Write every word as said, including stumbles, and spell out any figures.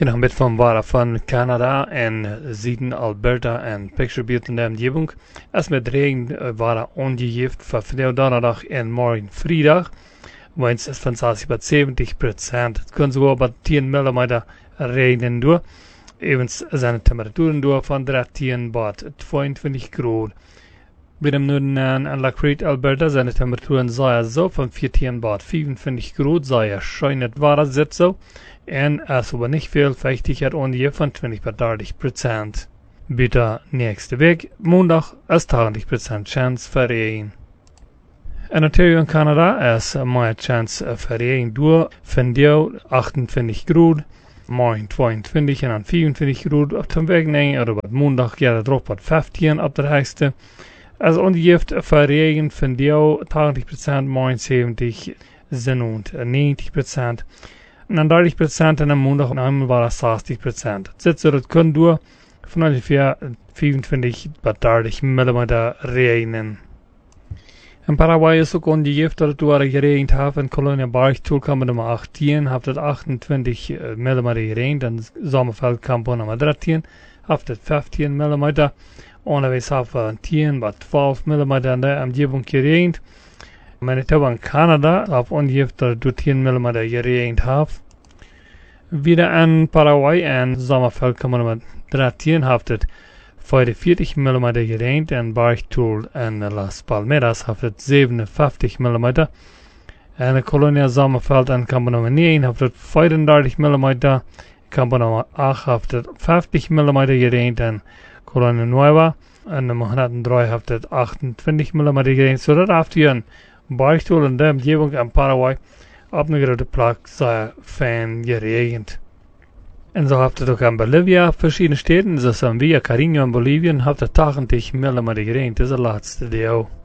Genau, met van waren van Canada en Zuiden Alberta en Picturebuurt in de omgeving. Als met regen uh, waren ongegeven van vandaag donderdag en morgen vrijdag. Wens is van zestig zeventig procent. Het kan zo wat tien millimeter regenen door. Evens zijn de temperaturen door van dertien tot tweeëntwintig graden. Bij de noorden en Lacrete, Alberta zijn de temperaturen zeer zo van veertien tot vijfentwintig graden. Zeer schön het waar zit zo. En als aber nicht veel Feuchtigkeit ongeveer van twintig tot dertig procent. Bitte nächste week, maandag, is tachtig procent chance voor regen. In Ontario en Canada is meer chance voor regen door. Vandaag achtentwintig graden, morgen tweeëntwintig en dan vijfentwintig graden. Op de weg nemen, of op maandag gaat het erop wat vijftien op de hoogste. Als ongeveer voor regen vandaag tachtig procent, morgen zeventig, zonnig negentig procent. En dan dertig procent en dan maandag en war het zestig procent. Het zit zo dat kan door van ongeveer vijfentwintig tot dertig millimeter regenen. In Paraguay is ook ongeveer dat het door geregend heeft. In Colonia Bergtoolkamp nummer achttien heeft het achtentwintig millimeter geregend. En Zomerveldkamp nummer dertien heeft het vijftien millimeter. Onderwijs heeft het tien tot twaalf millimeter in de omgeving geregend. Manitoba en Canada heeft ongeveer dat het door tien millimeter geregend heeft. Wieder in Paraguay en Zomerveldkamp nummer dertien heeft het vijfenveertig millimeter geregend en Bergtool en Las Palmeras heeft het zevenenvijftig millimeter. En de Colonia Zomerveld en kamp nummer negen heeft het vijfendertig millimeter. Kamp nummer acht heeft het vijftig millimeter geregend en Colonia Nueva en nummer honderddrie heeft het achtentwintig millimeter geregend. Zodat heeft u een Bergtool in de omgeving in Paraguay op een grote plek zeer fijn geregend. En zo heeft het ook in Bolivia verschillende steden, zoals in Villa Carino in Bolivia, heeft het tachtig millimeter geregend. Dat is de laatste deel.